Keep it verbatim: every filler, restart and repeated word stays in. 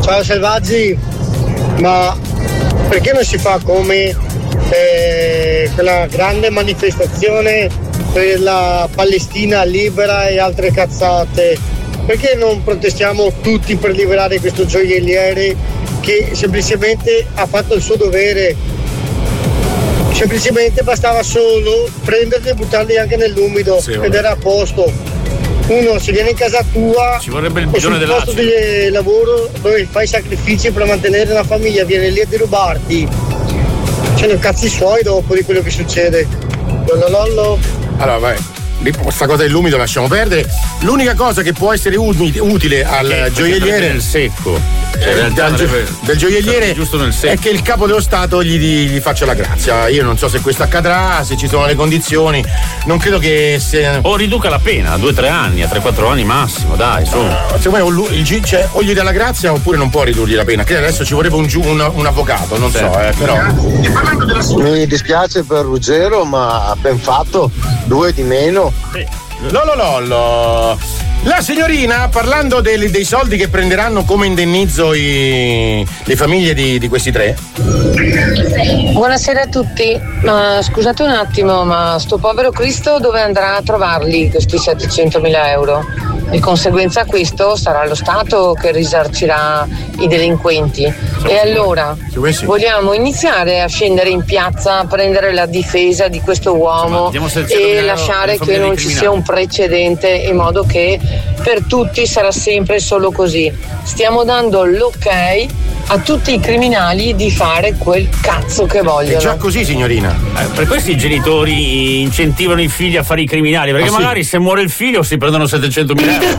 Ciao Selvaggi, ma perché non si fa come eh, quella grande manifestazione per la Palestina libera e altre cazzate? Perché non protestiamo tutti per liberare questo gioielliere che semplicemente ha fatto il suo dovere? Semplicemente bastava solo prenderli e buttarli anche nell'umido, sì, ed era a posto. Uno si viene in casa tua, ci vorrebbe il o bidone sul posto di lavoro dove fai sacrifici per mantenere la famiglia, viene lì a derubarti. Ce ne cazzi suoi dopo di quello che succede. Lollo lollo. Allora vai, questa cosa dell'umido lasciamo perdere. L'unica cosa che può essere utile al che gioielliere nel secco, cioè, eh, del, deve, del gioielliere giusto nel è che il capo dello Stato gli, gli faccia la grazia. Io non so se questo accadrà, se ci sono le condizioni, non credo che sia. O riduca la pena a due tre anni, a tre quattro anni massimo, dai, su. Uh, secondo me o, lui, cioè, o gli dà la grazia oppure non può ridurgli la pena. Credo adesso ci vorrebbe un, un, un avvocato, non sì. so, eh, però. Mi dispiace per Ruggero, ma ben fatto, due di meno. Sì. Lollo lollo. La signorina, parlando dei, dei soldi che prenderanno come indennizzo i, le famiglie di, di questi tre. Buonasera a tutti, ma scusate un attimo, ma sto povero Cristo dove andrà a trovarli questi settecentomila euro? Di conseguenza questo sarà lo Stato che risarcirà i delinquenti. E allora vogliamo iniziare a scendere in piazza a prendere la difesa di questo uomo e lasciare che non ci sia un precedente, in modo che per tutti sarà sempre solo così. Stiamo dando l'ok a tutti i criminali di fare quel cazzo che vogliono. È già così, signorina. Eh, per questo i genitori incentivano i figli a fare i criminali, perché ah, magari sì. se muore il figlio si prendono settecentomila euro.